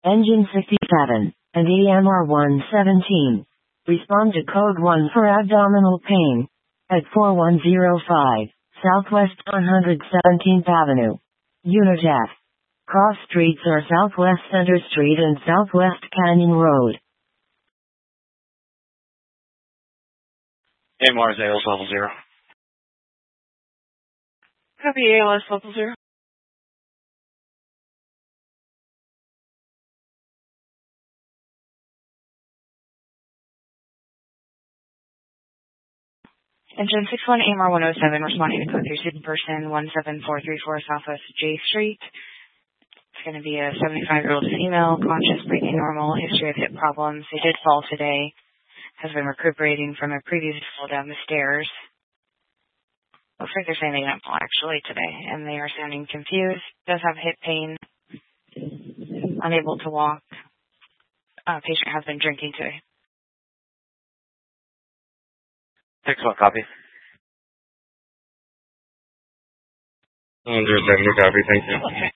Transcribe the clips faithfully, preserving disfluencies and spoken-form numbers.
Engine sixty-seven, and E M R one seventeen. Respond to code one for abdominal pain. At four one zero five, Southwest one hundred seventeenth Avenue. Unit F. Cross streets are Southwest Center Street and Southwest Canyon Road. A M R is A L S level zero. Copy A L S level zero. Engine six one A M R one oh seven, responding to code three student person one seven four three four Southwest J Street. It's going to be a seventy-five-year-old female, conscious, breathing normal, history of hip problems. They did fall today. Has been recuperating from a previous fall down the stairs. Looks like they're saying they didn't fall actually today, and they are sounding confused. Does have hip pain, unable to walk. Uh, patient has been drinking today. Six one, copy. one zero seven, copy, thank you. Okay.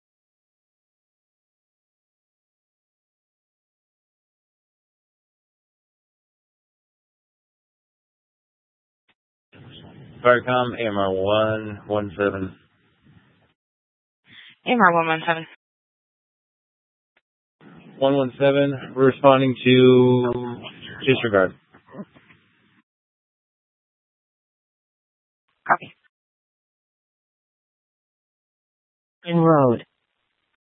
Firecom, A M R one one seven. A M R one one seven. one one seven, we're responding to disregard. Copy. In road.